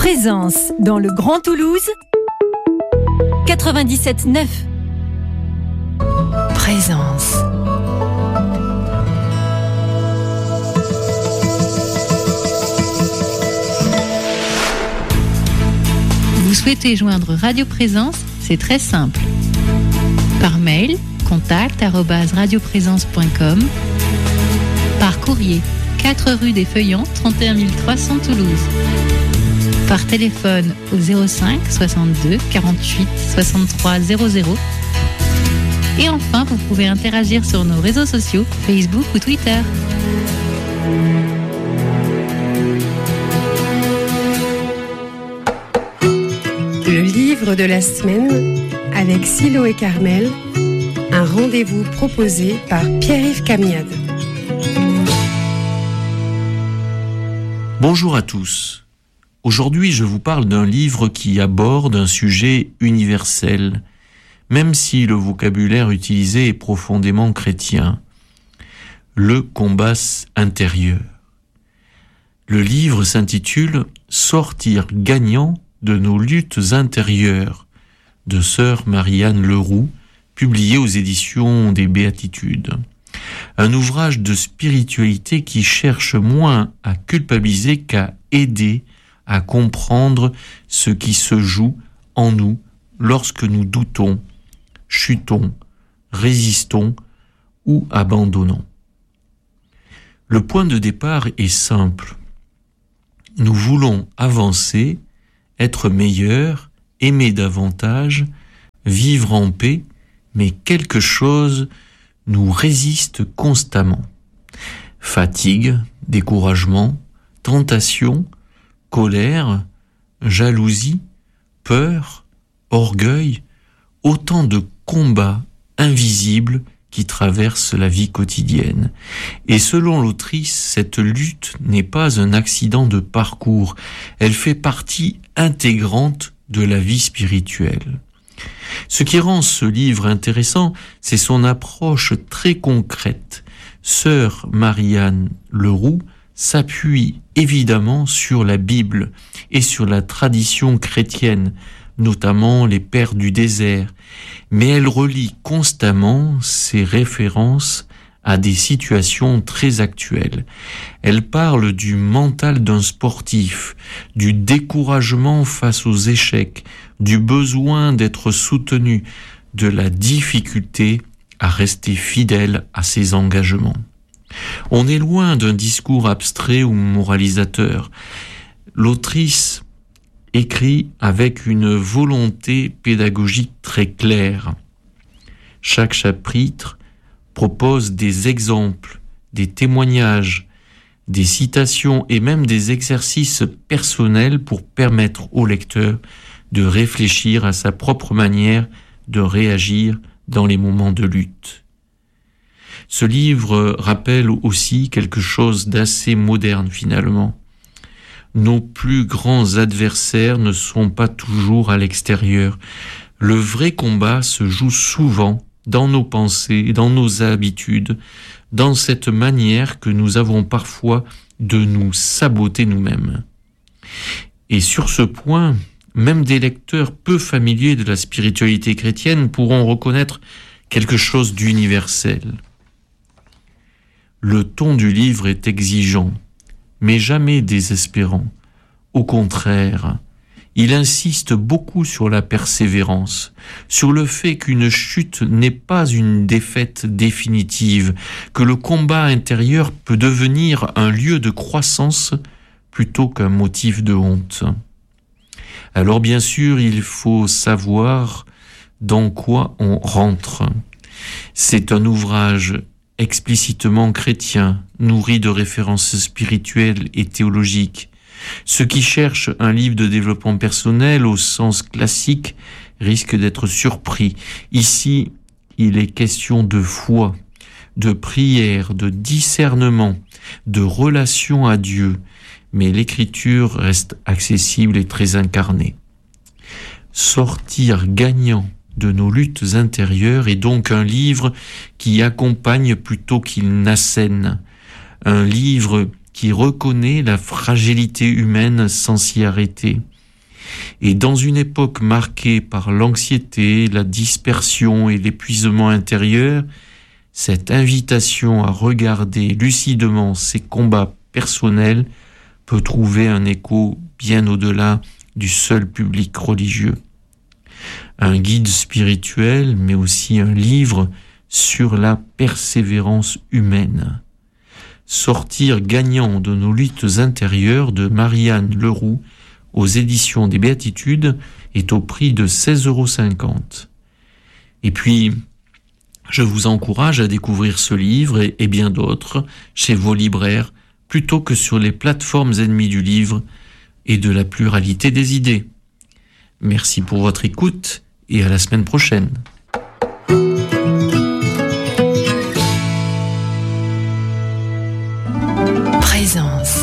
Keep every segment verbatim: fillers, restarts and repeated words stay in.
Présence dans le Grand Toulouse quatre-vingt-dix-sept neuf. Présence. Vous souhaitez joindre Radio Présence? C'est très simple. Par mail, contact arobase radioprésence point com. Par courrier, quatre rue des Feuillants, trente et un mille trois cents Toulouse. Par téléphone au zéro cinq soixante-deux quarante-huit soixante-trois zéro zéro. Et enfin, vous pouvez interagir sur nos réseaux sociaux, Facebook ou Twitter. Le livre de la semaine avec Silo et Carmel, un rendez-vous proposé par Pierre-Yves Camiade. Bonjour à tous. Aujourd'hui, je vous parle d'un livre qui aborde un sujet universel, même si le vocabulaire utilisé est profondément chrétien. Le combat intérieur. Le livre s'intitule « Sortir gagnant de nos luttes intérieures » de sœur Marie-Anne Leroux, publié aux éditions des Béatitudes. Un ouvrage de spiritualité qui cherche moins à culpabiliser qu'à aider à comprendre ce qui se joue en nous lorsque nous doutons, chutons, résistons ou abandonnons. Le point de départ est simple. Nous voulons avancer, être meilleurs, aimer davantage, vivre en paix, mais quelque chose nous résiste constamment. Fatigue, découragement, tentation, colère, jalousie, peur, orgueil, autant de combats invisibles qui traversent la vie quotidienne. Et selon l'autrice, cette lutte n'est pas un accident de parcours, elle fait partie intégrante de la vie spirituelle. Ce qui rend ce livre intéressant, c'est son approche très concrète. Sœur Marie-Anne Leroux s'appuie évidemment sur la Bible et sur la tradition chrétienne, notamment les pères du désert, mais elle relie constamment ses références à des situations très actuelles. Elle parle du mental d'un sportif, du découragement face aux échecs, du besoin d'être soutenu, de la difficulté à rester fidèle à ses engagements. On est loin d'un discours abstrait ou moralisateur. L'autrice écrit avec une volonté pédagogique très claire. Chaque chapitre propose des exemples, des témoignages, des citations et même des exercices personnels pour permettre au lecteur de réfléchir à sa propre manière de réagir dans les moments de lutte. Ce livre rappelle aussi quelque chose d'assez moderne finalement. Nos plus grands adversaires ne sont pas toujours à l'extérieur. Le vrai combat se joue souvent dans nos pensées, dans nos habitudes, dans cette manière que nous avons parfois de nous saboter nous-mêmes. Et sur ce point, même des lecteurs peu familiers de la spiritualité chrétienne pourront reconnaître quelque chose d'universel. Le ton du livre est exigeant, mais jamais désespérant. Au contraire, il insiste beaucoup sur la persévérance, sur le fait qu'une chute n'est pas une défaite définitive, que le combat intérieur peut devenir un lieu de croissance plutôt qu'un motif de honte. Alors bien sûr, il faut savoir dans quoi on rentre. C'est un ouvrage explicitement chrétien, nourri de références spirituelles et théologiques. Ceux qui cherchent un livre de développement personnel au sens classique risquent d'être surpris. Ici, il est question de foi, de prière, de discernement, de relation à Dieu, mais l'écriture reste accessible et très incarnée. Sortir gagnant de nos luttes intérieures est donc un livre qui accompagne plutôt qu'il n'assène, un livre qui reconnaît la fragilité humaine sans s'y arrêter, Et dans une époque marquée par l'anxiété, la dispersion et l'épuisement intérieur, cette invitation à regarder lucidement ses combats personnels peut trouver un écho bien au-delà du seul public religieux. Un guide spirituel, mais aussi un livre sur la persévérance humaine. Sortir gagnant de nos luttes intérieures de Marianne Leroux aux éditions des Béatitudes est au prix de seize euros cinquante. Et puis, je vous encourage à découvrir ce livre et, et bien d'autres chez vos libraires, plutôt que sur les plateformes ennemies du livre et de la pluralité des idées. Merci pour votre écoute et à la semaine prochaine. Présence.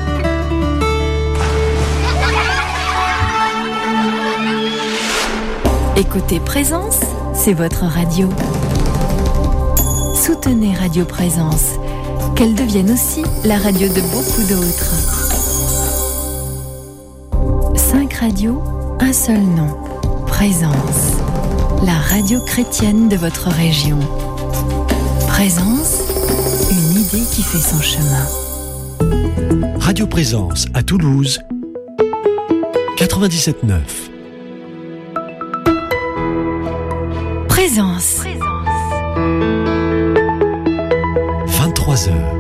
Écoutez Présence, c'est votre radio. Soutenez Radio Présence, qu'elle devienne aussi la radio de beaucoup d'autres. Cinq radios, un seul nom. Présence, la radio chrétienne de votre région. Présence, une idée qui fait son chemin. Radio Présence à Toulouse, quatre-vingt-dix-sept neuf. Présence. vingt-trois heures.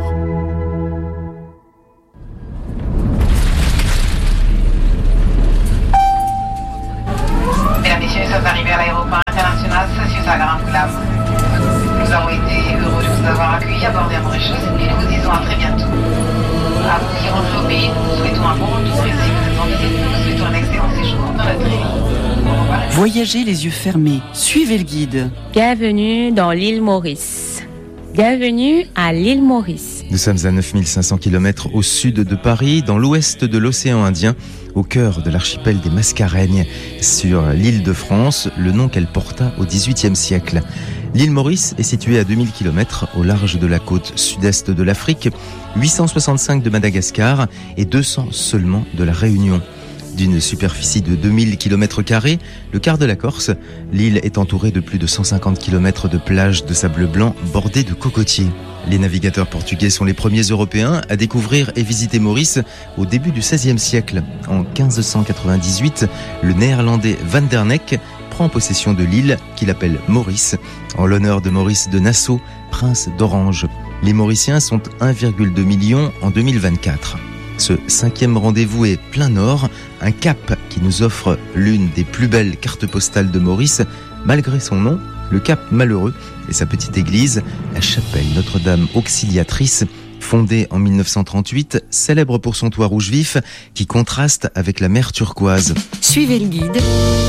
Mesdames, Messieurs, nous sommes arrivés à l'aéroport international Saint-Susagram-Club. Nous avons été heureux de vous avoir accueillis à bord d'Air Mauritius et nous vous disons à très bientôt. À vous qui rentrez au pays, nous vous souhaitons un bon retour et si vous êtes en visite, nous vous souhaitons un excellent séjour dans notre île. Voyagez les yeux fermés, suivez le guide. Bienvenue dans l'île Maurice. Bienvenue à l'île Maurice. Nous sommes à neuf mille cinq cents kilomètres au sud de Paris, dans l'ouest de l'océan Indien, au cœur de l'archipel des Mascareignes, sur l'île de France, le nom qu'elle porta au dix-huitième siècle. L'île Maurice est située à deux mille kilomètres au large de la côte sud-est de l'Afrique, huit cent soixante-cinq de Madagascar et deux cents seulement de la Réunion. D'une superficie de deux mille kilomètres carrés, le quart de la Corse, l'île est entourée de plus de cent cinquante kilomètres de plages de sable blanc bordées de cocotiers. Les navigateurs portugais sont les premiers Européens à découvrir et visiter Maurice au début du seizième siècle. En quinze cent quatre-vingt-dix-huit, le néerlandais Van der Neck prend possession de l'île qu'il appelle Maurice, en l'honneur de Maurice de Nassau, prince d'Orange. Les Mauriciens sont un virgule deux million en deux mille vingt-quatre. Ce cinquième rendez-vous est plein nord, un cap qui nous offre l'une des plus belles cartes postales de Maurice, malgré son nom, le Cap Malheureux, et sa petite église, la chapelle Notre-Dame Auxiliatrice, fondée en mille neuf cent trente-huit, célèbre pour son toit rouge vif, qui contraste avec la mer turquoise. Suivez le guide.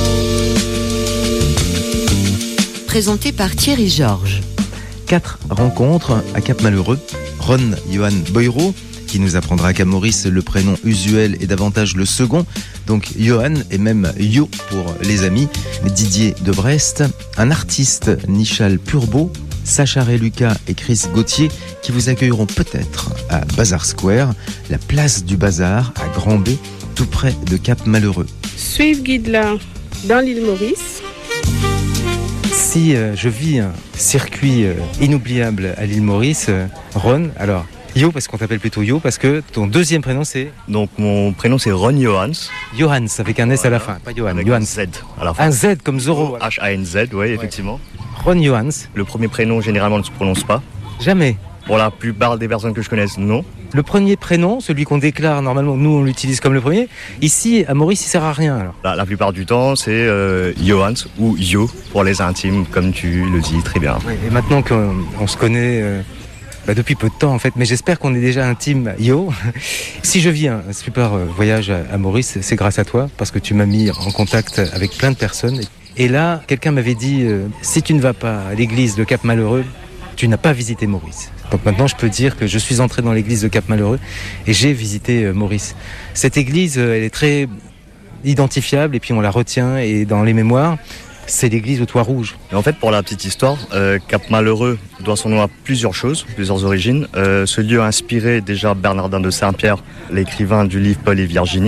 Présenté par Thierry Georges. Quatre rencontres à Cap Malheureux. Ron Johan Boyro, qui nous apprendra qu'à Maurice, le prénom usuel est davantage le second, donc Johan et même Yo pour les amis. Didier de Brest, un artiste, Nichal Purbeau, Sacha Ray Lucas et Chris Gauthier, qui vous accueilleront peut-être à Bazar Square, la place du Bazar à Grand B, tout près de Cap Malheureux. Suivez guide là dans l'île Maurice. Si euh, je vis un circuit euh, inoubliable à l'île Maurice, euh, Ron, alors Yo, parce qu'on t'appelle plutôt Yo, parce que ton deuxième prénom c'est... Donc mon prénom c'est Ron Johans. Johans, avec un S voilà. à la fin, pas Johan. Avec Johans. un Z à la fin. Un Z comme Zorro. H A N Z, oui, ouais. Effectivement. Ron Johans. Le premier prénom généralement ne se prononce pas. Jamais. Pour la plupart des personnes que je connaisse, non. Le premier prénom, celui qu'on déclare normalement, nous on l'utilise comme le premier. Ici, à Maurice, il sert à rien alors. La, la plupart du temps, c'est euh, Johans ou Yo pour les intimes, comme tu le dis très bien. Ouais, et maintenant qu'on on se connaît euh, bah depuis peu de temps en fait, mais j'espère qu'on est déjà intime, Yo. Si je vis un super voyage à, à Maurice, c'est grâce à toi, parce que tu m'as mis en contact avec plein de personnes. Et là, quelqu'un m'avait dit, euh, si tu ne vas pas à l'église de Cap Malheureux, tu n'as pas visité Maurice. Donc maintenant, je peux dire que je suis entré dans l'église de Cap Malheureux et j'ai visité euh, Maurice. Cette église, euh, elle est très identifiable et puis on la retient, et dans les mémoires, c'est l'église au toit rouge. Et en fait, pour la petite histoire, euh, Cap Malheureux doit son nom à plusieurs choses, plusieurs origines. Euh, ce lieu a inspiré déjà Bernardin de Saint-Pierre, l'écrivain du livre Paul et Virginie.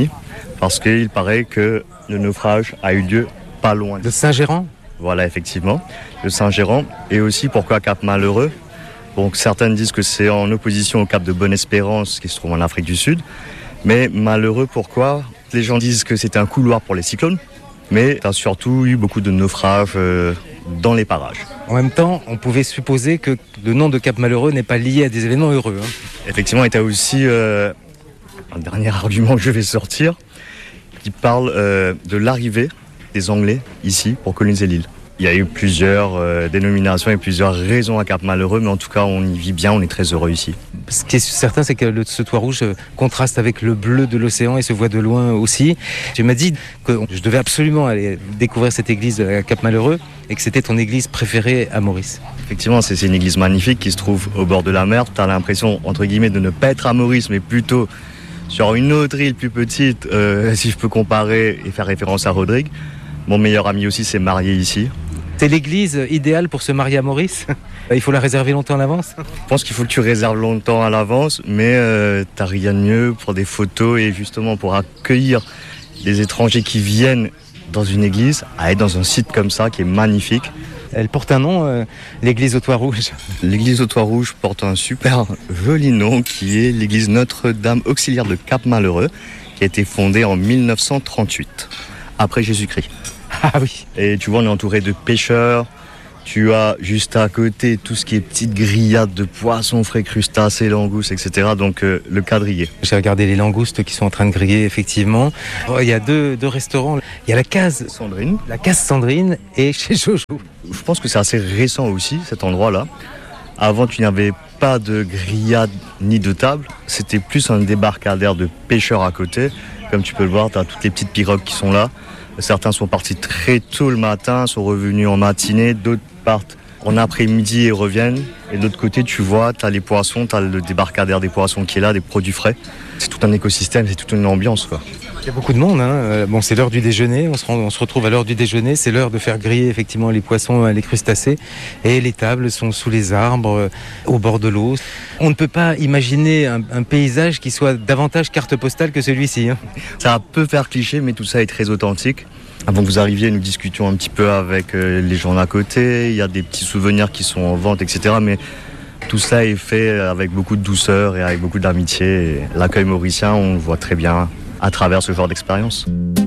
parce qu'il paraît que le naufrage a eu lieu pas loin de Saint-Gérand. Voilà, effectivement, de Saint-Gérand. Et aussi, pourquoi Cap Malheureux? Donc, certaines disent que c'est en opposition au Cap de Bonne-Espérance, qui se trouve en Afrique du Sud. Mais Malheureux, pourquoi? Les gens disent que c'était un couloir pour les cyclones, mais il y a surtout eu beaucoup de naufrages euh, dans les parages. En même temps, on pouvait supposer que le nom de Cap Malheureux n'est pas lié à des événements heureux. Hein. Effectivement, il y a aussi euh, un dernier argument que je vais sortir, qui parle euh, de l'arrivée des Anglais ici pour coloniser l'île. Il y a eu plusieurs euh, dénominations et plusieurs raisons à Cap Malheureux, mais en tout cas, on y vit bien, on est très heureux ici. Ce qui est certain, c'est que le, ce toit rouge contraste avec le bleu de l'océan et se voit de loin aussi. Tu m'as dit que je devais absolument aller découvrir cette église à Cap Malheureux et que c'était ton église préférée à Maurice. Effectivement, c'est, c'est une église magnifique qui se trouve au bord de la mer. Tu as l'impression, entre guillemets, de ne pas être à Maurice, mais plutôt sur une autre île plus petite, euh, si je peux comparer et faire référence à Rodrigue. Mon meilleur ami aussi s'est marié ici. C'est l'église idéale pour se marier à Maurice? Il faut la réserver longtemps à l'avance? Je pense qu'il faut que tu réserves longtemps à l'avance, mais euh, t'as rien de mieux pour des photos et justement pour accueillir les étrangers qui viennent dans une église, à être dans un site comme ça qui est magnifique. Elle porte un nom, euh, l'église au toit rouge. L'église au toit rouge porte un super joli nom qui est l'église Notre-Dame Auxiliaire de Cap Malheureux, qui a été fondée en mille neuf cent trente-huit, après Jésus-Christ. Ah oui. Et tu vois, on est entouré de pêcheurs. Tu as juste à côté tout ce qui est petites grillades de poissons frais, crustacés, langoustes, et cetera. Donc euh, le quadrillé. J'ai regardé les langoustes qui sont en train de griller, effectivement. Oh, il y a deux, deux restaurants. Il y a la case Sandrine. La case Sandrine et chez Jojo. Je pense que c'est assez récent aussi, cet endroit-là. Avant, tu n'avais pas de grillade ni de table. C'était plus un débarcadère de pêcheurs à côté. Comme tu peux le voir, tu as toutes les petites pirogues qui sont là. Certains sont partis très tôt le matin, sont revenus en matinée, d'autres partent en après-midi et reviennent. Et de l'autre côté, tu vois, tu as les poissons, tu as le débarcadère des poissons qui est là, des produits frais. C'est tout un écosystème, c'est toute une ambiance, quoi. Il y a beaucoup de monde, hein. Bon, c'est l'heure du déjeuner, on se, rend, on se retrouve à l'heure du déjeuner, c'est l'heure de faire griller effectivement les poissons, les crustacés, et les tables sont sous les arbres, au bord de l'eau. On ne peut pas imaginer un, un paysage qui soit davantage carte postale que celui-ci, hein. Ça peut faire cliché, mais tout ça est très authentique. Avant que vous arriviez, nous discutions un petit peu avec les gens d'à côté, il y a des petits souvenirs qui sont en vente, et cetera. Mais tout ça est fait avec beaucoup de douceur et avec beaucoup d'amitié. Et l'accueil mauricien, on le voit très bien à travers ce genre d'expérience.